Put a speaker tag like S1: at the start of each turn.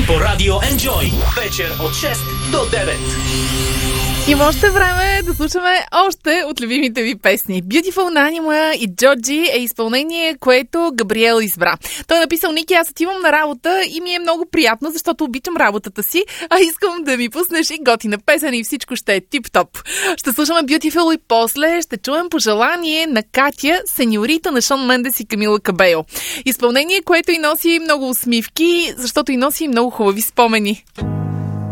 S1: По радио Enjoy. Вечер от 6 до 9.
S2: Има още време да слушаме още от любимите ви песни. Beautiful на Анима и Джорджи е изпълнение, което Габриел избра. Той е написал: Ники, аз отивам на работа и ми е много приятно, защото обичам работата си, а искам да ми пуснеш и готина песен и всичко ще е тип-топ. Ще слушаме Beautiful и после ще чуем пожелание на Катя, сеньорита на Шон Мендес и Камила Кабело. Изпълнение, което и носи много усмивки, защото и носи много хубави спомени.